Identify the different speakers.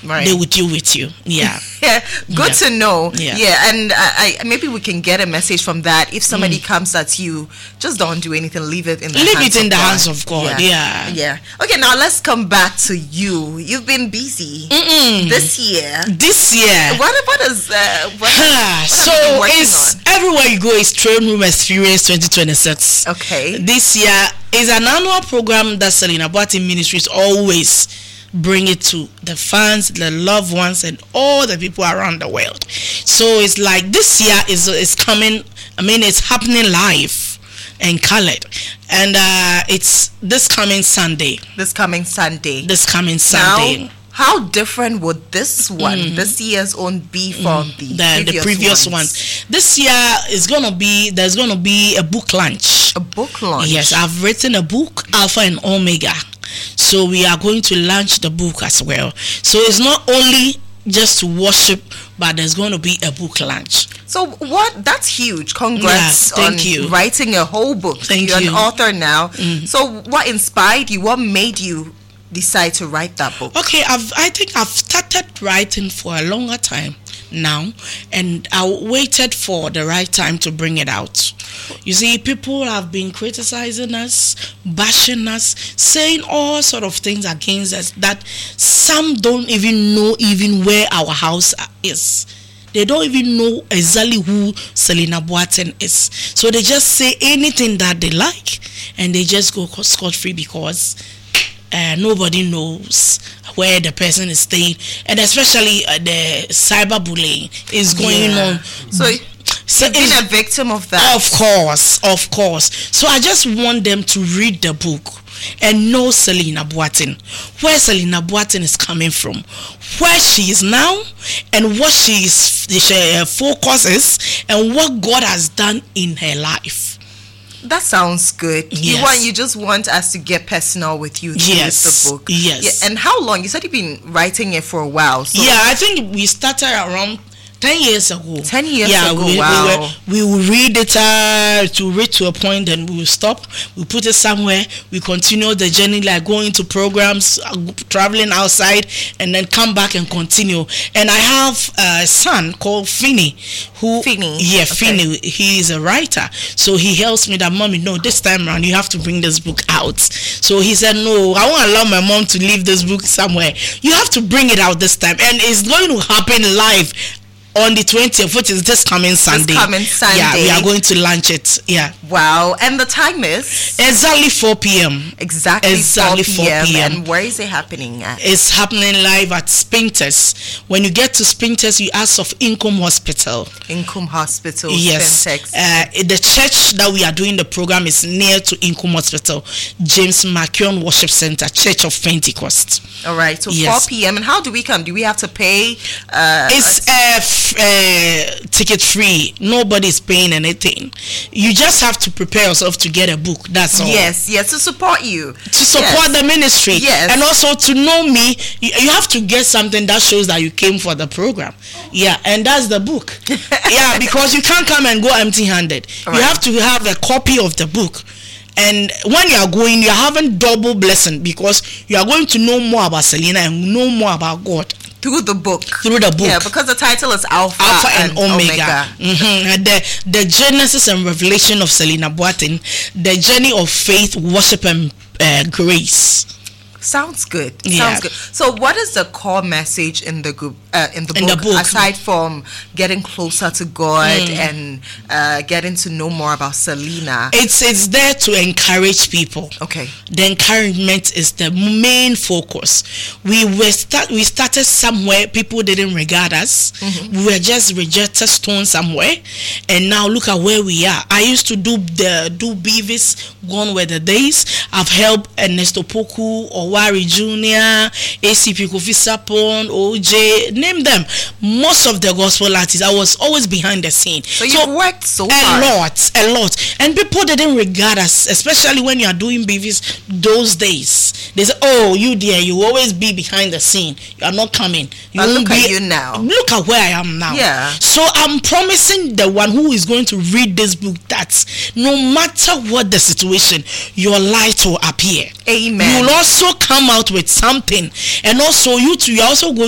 Speaker 1: they will deal with you. Yeah.
Speaker 2: Yeah, good to know.
Speaker 1: Yeah.
Speaker 2: And I maybe we can get a message from that. If somebody comes at you, just don't do anything. Leave it in the hands of God. Yeah. Okay, now let's come back to you. You've been busy this year. What is
Speaker 1: so it's on? Everywhere you go is Throne Room Experience 2026.
Speaker 2: Okay.
Speaker 1: This year is an annual program that Selina Boateng Ministries always bring it to the fans, the loved ones, and all the people around the world. So it's like this year is coming. I mean, it's happening live and colored, and it's this coming Sunday.
Speaker 2: Now, how different would this one, this year's own, be from the previous ones?
Speaker 1: This year is there's gonna be a book launch.
Speaker 2: A book launch?
Speaker 1: Yes, I've written a book, Alpha and Omega. So we are going to launch the book as well. So it's not only just to worship, but there's going to be a book launch.
Speaker 2: So that's huge. Congrats on writing a whole book. You're an author now. So what inspired you? What made you decide to write that book?
Speaker 1: Okay, I think I've started writing for a longer time now, and I waited for the right time to bring it out. You see, people have been criticizing us, bashing us, saying all sort of things against us that some don't even know where our house is. They don't even know exactly who Selina Boateng is. So they just say anything that they like, and they just go scot-free because nobody knows where the person is staying, and especially the cyberbullying is going on.
Speaker 2: So you've been a victim of that.
Speaker 1: Of course. So I just want them to read the book and know Selina Boateng, where Selina Boateng is coming from, where she is now, and what she focus is, and what God has done in her life.
Speaker 2: That sounds good.
Speaker 1: Yes.
Speaker 2: You just want us to get personal with you through the book.
Speaker 1: Yes.
Speaker 2: Yeah. And how long? You said you've been writing it for a while. So
Speaker 1: I think we started around 10 years ago.
Speaker 2: 10 years ago, wow.
Speaker 1: We will read it to reach to a point, then we will stop. We put it somewhere. We continue the journey, like going to programs, traveling outside, and then come back and continue. And I have a son called Finney.
Speaker 2: Finney?
Speaker 1: Yeah, Finney. He is a writer. So he helps me that, Mommy, no, this time around, you have to bring this book out. So he said, no, I won't allow my mom to leave this book somewhere. You have to bring it out this time. And it's going to happen live on the 20th, which is this coming Sunday. Yeah, we are going to launch it. Yeah.
Speaker 2: Wow. And the time is?
Speaker 1: Exactly 4 p.m.
Speaker 2: Exactly 4 p.m. And where is it happening at?
Speaker 1: It's happening live at Spintex. When you get to Spintex, you ask of Income Hospital.
Speaker 2: Income Hospital,
Speaker 1: yes.
Speaker 2: Spintex.
Speaker 1: The church that we are doing the program is near to Income Hospital, James Makion Worship Center, Church of Pentecost.
Speaker 2: All right. So 4 p.m. And how do we come? Do we have to pay?
Speaker 1: It's ticket free. Nobody's paying anything. You just have to prepare yourself to get a book. That's all.
Speaker 2: Yes, to support you,
Speaker 1: to support the ministry.
Speaker 2: Yes.
Speaker 1: And also to know me, you have to get something that shows that you came for the program. Yeah, and that's the book. Yeah, because you can't come and go empty-handed.
Speaker 2: Right.
Speaker 1: You have to have a copy of the book. And when you are going, you are having double blessing, because you are going to know more about Selina and know more about God.
Speaker 2: Through the book.
Speaker 1: Yeah,
Speaker 2: because the title is Alpha
Speaker 1: and Omega. The genesis and revelation of Selina Boateng, the journey of faith, worship, and grace.
Speaker 2: Sounds good. Sounds good. So, what is the core message in the book? Aside from getting closer to God and getting to know more about Selina,
Speaker 1: it's there to encourage people.
Speaker 2: Okay.
Speaker 1: The encouragement is the main focus. We started somewhere. People didn't regard us. We were just rejected stone somewhere, and now look at where we are. I used to do Beavis. Gone were the days. I've helped Ernesto Poku, Owari Jr., ACP Kofi Sapon, OJ, name them. Most of the gospel artists, I was always behind the scene.
Speaker 2: So you worked so hard.
Speaker 1: A lot. And people didn't regard us, especially when you are doing Beavis those days. They say, oh, you dear, you always be behind the scene. You are not coming.
Speaker 2: Look at you now.
Speaker 1: Look at where I am now.
Speaker 2: Yeah.
Speaker 1: So I'm promising the one who is going to read this book that no matter what the situation, your light will appear.
Speaker 2: Amen.
Speaker 1: You will also come out with something, and also you are also going